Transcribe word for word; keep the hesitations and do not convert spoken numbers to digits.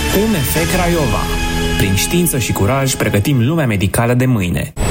U M F Craiova. Prin știință și curaj pregătim lumea medicală de mâine.